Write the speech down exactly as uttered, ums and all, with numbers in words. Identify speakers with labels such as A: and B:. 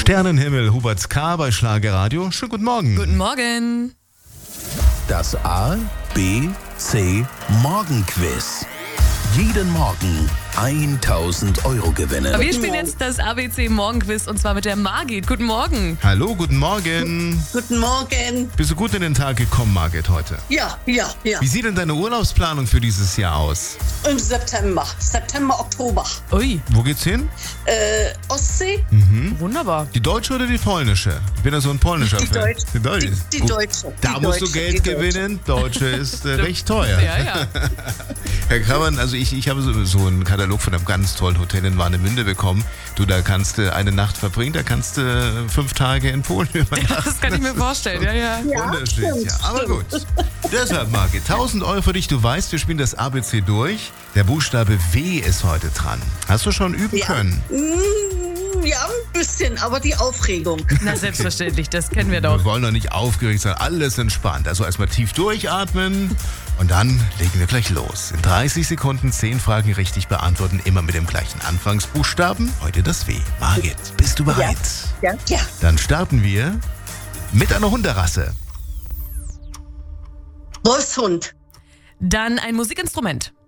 A: Sternenhimmel, Hubert K. bei Schlagerradio. Schönen guten Morgen.
B: Guten Morgen.
C: Das A, B, C Morgenquiz. Jeden Morgen tausend Euro gewinnen.
B: Wir spielen jetzt das A B C Morgenquiz und zwar mit der Margit. Guten Morgen.
A: Hallo, guten Morgen.
D: Guten Morgen.
A: Bist du gut in den Tag gekommen, Margit, heute?
D: Ja, ja, ja.
A: Wie sieht denn deine Urlaubsplanung für dieses Jahr aus?
D: Im September. September, Oktober.
B: Ui,
A: Wo geht's hin?
D: Äh, Ostsee?
B: wunderbar.
A: Die deutsche oder die polnische? Ich bin ja so ein polnischer
D: Die
A: Fan.
D: Deutsche.
A: Die deutsche.
D: Die, die
A: Gut.
D: Deutsche.
A: Da
D: die
A: musst
D: Deutsche,
A: du Geld
D: die Deutsche.
A: gewinnen. Deutsche ist äh, recht teuer.
B: Ja, ja.
A: Da kann man, also ich, ich habe so, so einen Katalog von einem ganz tollen Hotel in Warnemünde bekommen. Du, da kannst du eine Nacht verbringen, da kannst du fünf Tage in Polen übernachten.
B: Das kann ich mir vorstellen, ja, ja.
D: Ja,
A: Wunderschön,
D: stimmt,
A: ja. Aber
D: stimmt.
A: gut. Deshalb, Margit, tausend Euro für dich. Du weißt, wir spielen das A B C durch. Der Buchstabe W ist heute dran. Hast du schon üben
D: Ja.
A: können?
D: Mm, ja, ein bisschen, aber die Aufregung.
B: Na, selbstverständlich, das kennen wir
A: Wir
B: doch.
A: wollen doch nicht aufgeregt sein, alles entspannt. Also erstmal tief durchatmen und dann legen wir gleich los. In dreißig Sekunden zehn Fragen richtig beantworten, immer mit dem gleichen Anfangsbuchstaben. Heute das W. Margit, bist du bereit?
D: Ja, ja.
A: Dann starten wir mit einer Hunderasse.
D: Wolfshund.
B: Dann ein Musikinstrument.